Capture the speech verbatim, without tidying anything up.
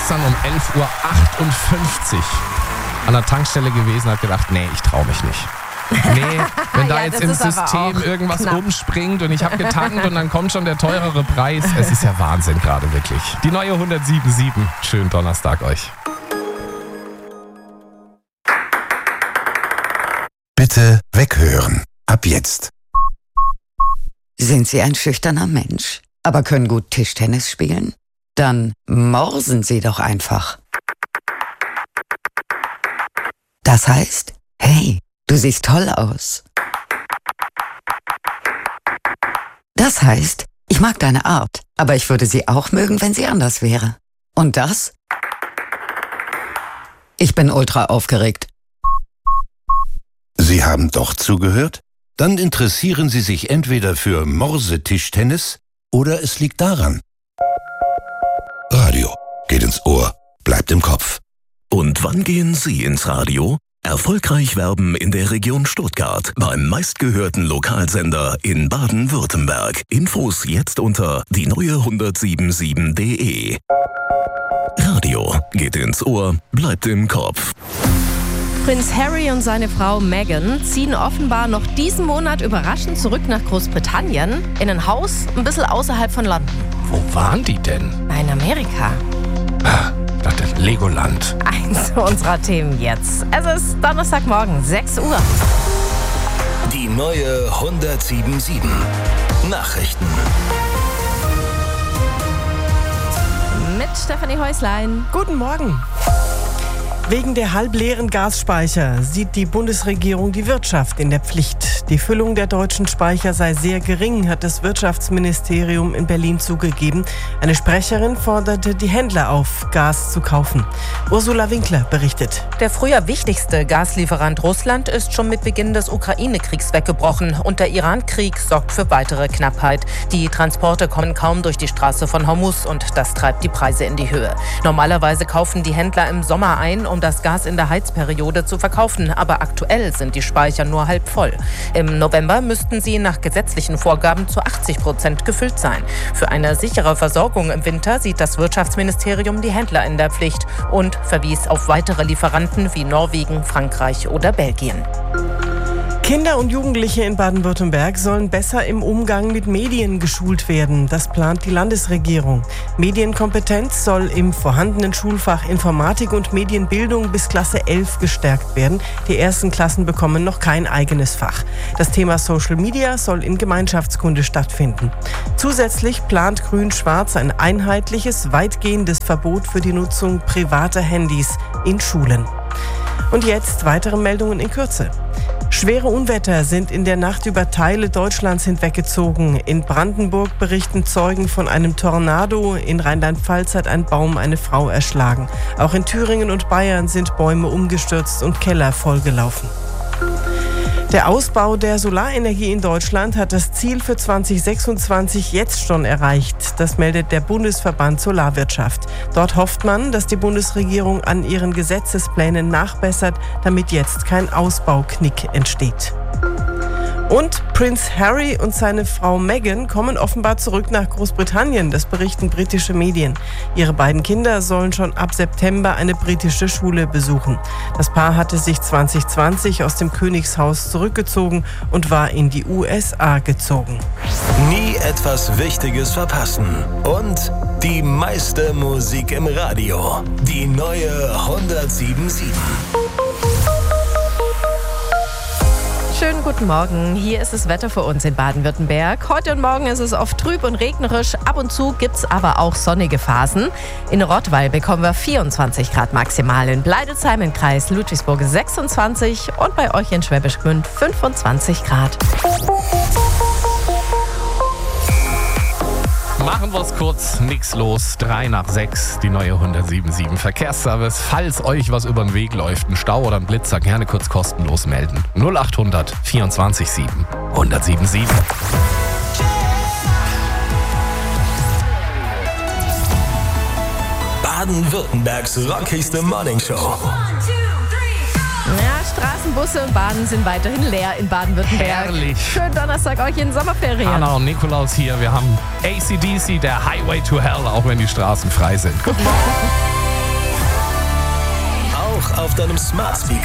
gestern um elf Uhr achtundfünfzig an der Tankstelle gewesen und habe gedacht, nee, ich traue mich nicht. Nee, wenn da Ja, jetzt das im ist aber System auch irgendwas knapp. umspringt und ich habe getankt und dann kommt schon der teurere Preis. Es ist ja Wahnsinn gerade wirklich. Die neue hundertsieben Komma sieben. Schönen Donnerstag euch. Bitte weghören. Ab jetzt. Sind Sie ein schüchterner Mensch, aber können gut Tischtennis spielen? Dann morsen Sie doch einfach. Das heißt, hey, du siehst toll aus. Das heißt, ich mag deine Art, aber ich würde sie auch mögen, wenn sie anders wäre. Und das? Ich bin ultra aufgeregt. Sie haben doch zugehört? Dann interessieren Sie sich entweder für Morsetischtennis oder es liegt daran. Radio geht ins Ohr, bleibt im Kopf. Und wann gehen Sie ins Radio? Erfolgreich werben in der Region Stuttgart beim meistgehörten Lokalsender in Baden-Württemberg. Infos jetzt unter die neue hundertsieben Komma sieben punkt de. Radio geht ins Ohr, bleibt im Kopf. Prinz Harry und seine Frau Meghan ziehen offenbar noch diesen Monat überraschend zurück nach Großbritannien in ein Haus ein bisschen außerhalb von London. Wo waren die denn? In Amerika. Ah, ich dachte Legoland. Eins unserer Themen jetzt. Es ist Donnerstagmorgen, sechs Uhr. Die neue hundertsieben Komma sieben. Nachrichten. Mit Stefanie Häuslein. Guten Morgen. Wegen der halbleeren Gasspeicher sieht die Bundesregierung die Wirtschaft in der Pflicht. Die Füllung der deutschen Speicher sei sehr gering, hat das Wirtschaftsministerium in Berlin zugegeben. Eine Sprecherin forderte die Händler auf, Gas zu kaufen. Ursula Winkler berichtet. Der früher wichtigste Gaslieferant Russland ist schon mit Beginn des Ukraine-Kriegs weggebrochen und der Iran-Krieg sorgt für weitere Knappheit. Die Transporte kommen kaum durch die Straße von Hormuz und das treibt die Preise in die Höhe. Normalerweise kaufen die Händler im Sommer ein, um das Gas in der Heizperiode zu verkaufen, aber aktuell sind die Speicher nur halb voll. Im November müssten sie nach gesetzlichen Vorgaben zu achtzig Prozent gefüllt sein. Für eine sichere Versorgung im Winter sieht das Wirtschaftsministerium die Händler in der Pflicht und verwies auf weitere Lieferanten wie Norwegen, Frankreich oder Belgien. Kinder und Jugendliche in Baden-Württemberg sollen besser im Umgang mit Medien geschult werden. Das plant die Landesregierung. Medienkompetenz soll im vorhandenen Schulfach Informatik und Medienbildung bis Klasse elf gestärkt werden. Die ersten Klassen bekommen noch kein eigenes Fach. Das Thema Social Media soll in Gemeinschaftskunde stattfinden. Zusätzlich plant Grün-Schwarz ein einheitliches, weitgehendes Verbot für die Nutzung privater Handys in Schulen. Und jetzt weitere Meldungen in Kürze. Schwere Unwetter sind in der Nacht über Teile Deutschlands hinweggezogen. In Brandenburg berichten Zeugen von einem Tornado. In Rheinland-Pfalz hat ein Baum eine Frau erschlagen. Auch in Thüringen und Bayern sind Bäume umgestürzt und Keller vollgelaufen. Der Ausbau der Solarenergie in Deutschland hat das Ziel für zwanzig sechsundzwanzig jetzt schon erreicht. Das meldet der Bundesverband Solarwirtschaft. Dort hofft man, dass die Bundesregierung an ihren Gesetzesplänen nachbessert, damit jetzt kein Ausbauknick entsteht. Und Prinz Harry und seine Frau Meghan kommen offenbar zurück nach Großbritannien, das berichten britische Medien. Ihre beiden Kinder sollen schon ab September eine britische Schule besuchen. Das Paar hatte sich zwanzig zwanzig aus dem Königshaus zurückgezogen und war in die U S A gezogen. Nie etwas Wichtiges verpassen. Und die meiste Musik im Radio. Die neue hundertsieben Komma sieben. Schönen guten Morgen. Hier ist das Wetter für uns in Baden-Württemberg. Heute und morgen ist es oft trüb und regnerisch. Ab und zu gibt es aber auch sonnige Phasen. In Rottweil bekommen wir vierundzwanzig Grad maximal. In Bleidelsheim im Kreis Ludwigsburg sechsundzwanzig und bei euch in Schwäbisch Gmünd fünfundzwanzig Grad. Machen wir es kurz, nix los. drei nach sechs, die neue hundertsieben Komma sieben Verkehrsservice. Falls euch was über den Weg läuft, ein Stau oder ein Blitzer, gerne kurz kostenlos melden. null achthundert vierundzwanzig sieben hundertsieben Komma sieben. Baden-Württembergs rockigste Morningshow. Ja, Straßenbusse und Bahnen sind weiterhin leer in Baden-Württemberg. Herrlich. Schönen Donnerstag euch in Sommerferien. Anna und Nikolaus hier. Wir haben A C D C, der Highway to Hell, auch wenn die Straßen frei sind. Guten Morgen. auf deinem Smart Speaker